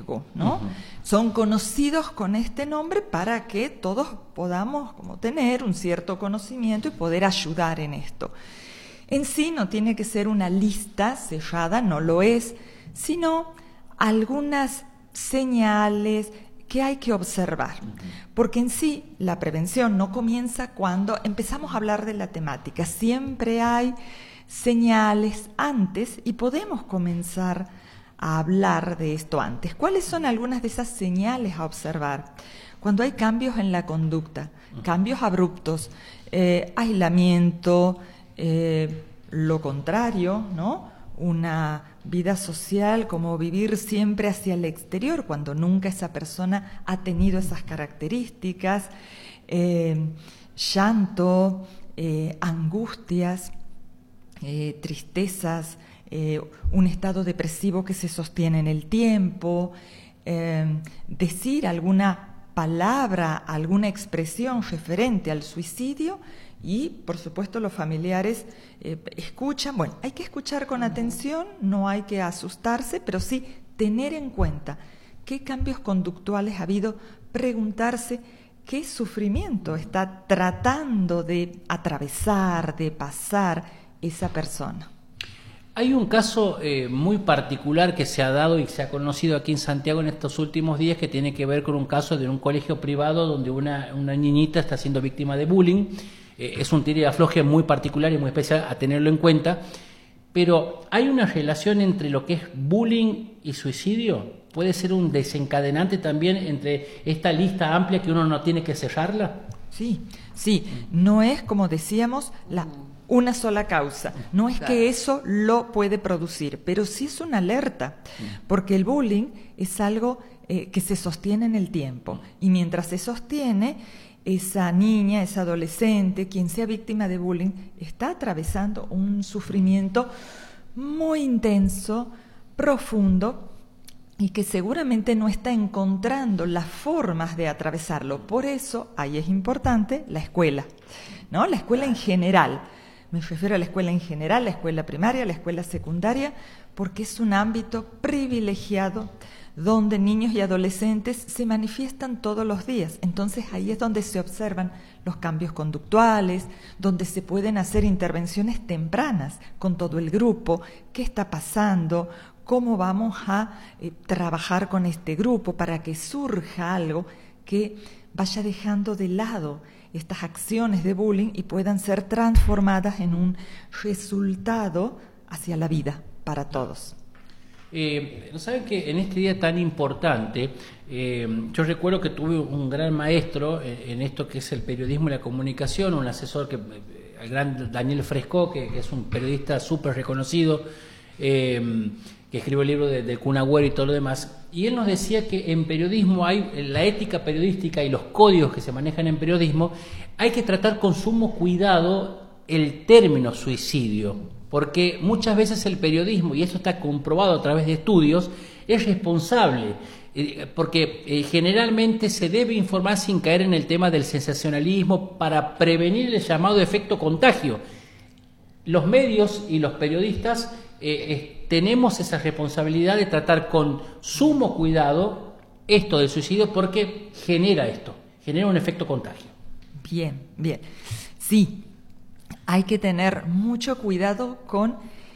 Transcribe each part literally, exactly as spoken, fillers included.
riesgo, ¿no? Uh-huh. Son conocidos con este nombre para que todos podamos como tener un cierto conocimiento y poder ayudar en esto. En sí no tiene que ser una lista cerrada, no lo es, sino algunas señales que hay que observar, porque en sí la prevención no comienza cuando empezamos a hablar de la temática, siempre hay señales antes y podemos comenzar a hablar de esto antes. ¿Cuáles son algunas de esas señales a observar? Cuando hay cambios en la conducta, cambios abruptos, eh, aislamiento, eh, lo contrario, ¿no? Una vida social como vivir siempre hacia el exterior cuando nunca esa persona ha tenido esas características, eh, llanto, eh, angustias, eh, tristezas, eh, un estado depresivo que se sostiene en el tiempo, eh, decir alguna palabra, alguna expresión referente al suicidio. Y, por supuesto, los familiares eh, escuchan. Bueno, hay que escuchar con atención, no hay que asustarse, pero sí tener en cuenta qué cambios conductuales ha habido, preguntarse qué sufrimiento está tratando de atravesar, de pasar esa persona. Hay un caso eh, muy particular que se ha dado y se ha conocido aquí en Santiago en estos últimos días, que tiene que ver con un caso de un colegio privado donde una, una niñita está siendo víctima de bullying. Es un tira y afloje muy particular y muy especial a tenerlo en cuenta, pero ¿hay una relación entre lo que es bullying y suicidio? ¿Puede ser un desencadenante también entre esta lista amplia que uno no tiene que cerrarla? Sí, sí, no es, como decíamos, la una sola causa, no es que eso lo puede producir, pero sí es una alerta, porque el bullying es algo eh, que se sostiene en el tiempo, y mientras se sostiene, esa niña, esa adolescente, quien sea víctima de bullying, está atravesando un sufrimiento muy intenso, profundo, y que seguramente no está encontrando las formas de atravesarlo. Por eso, ahí es importante la escuela, ¿no? La escuela en general. Me refiero a la escuela en general, la escuela primaria, la escuela secundaria, porque es un ámbito privilegiado donde niños y adolescentes se manifiestan todos los días. Entonces ahí es donde se observan los cambios conductuales, donde se pueden hacer intervenciones tempranas con todo el grupo, qué está pasando, cómo vamos a eh, trabajar con este grupo para que surja algo que vaya dejando de lado estas acciones de bullying y puedan ser transformadas en un resultado hacia la vida para todos. Eh, ¿Saben que en este día tan importante, eh, yo recuerdo que tuve un gran maestro en, en esto que es el periodismo y la comunicación, un asesor, que el gran Daniel Fresco, que, que es un periodista súper reconocido, eh, que escribió el libro de, de Kun Agüero y todo lo demás, y él nos decía que en periodismo hay la ética periodística y los códigos que se manejan en periodismo, hay que tratar con sumo cuidado el término suicidio, porque muchas veces el periodismo, y esto está comprobado a través de estudios, es responsable, eh, porque eh, generalmente se debe informar sin caer en el tema del sensacionalismo para prevenir el llamado efecto contagio. Los medios y los periodistas eh, eh, tenemos esa responsabilidad de tratar con sumo cuidado esto del suicidio, porque genera esto, genera un efecto contagio. Bien, bien. Sí. Hay que tener mucho cuidado con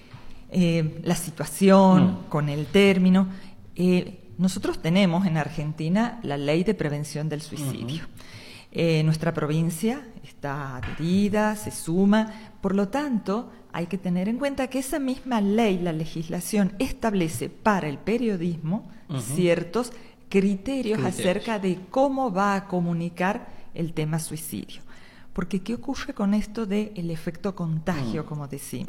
eh, la situación, mm. con el término. Eh, nosotros tenemos en Argentina la Ley de Prevención del Suicidio. Uh-huh. Eh, nuestra provincia está adherida, se suma. Por lo tanto, hay que tener en cuenta que esa misma ley, la legislación, establece para el periodismo uh-huh. ciertos criterios, criterios acerca de cómo va a comunicar el tema suicidio. Porque ¿qué ocurre con esto del efecto contagio, mm. como decimos?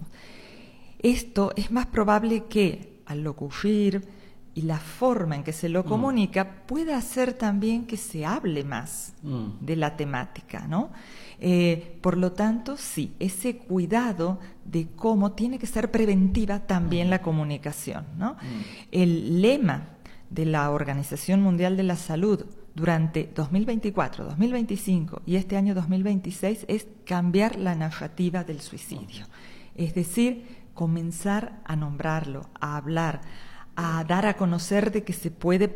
Esto es más probable que, al ocurrir y la forma en que se lo comunica, mm. pueda hacer también que se hable más mm. de la temática, ¿no? Eh, por lo tanto, sí, ese cuidado de cómo tiene que ser preventiva también mm. la comunicación, ¿no? Mm. El lema de la Organización Mundial de la Salud durante dos mil veinticuatro, dos mil veinticinco y este año dos mil veintiséis es cambiar la narrativa del suicidio. Es decir, comenzar a nombrarlo, a hablar, a dar a conocer de que se puede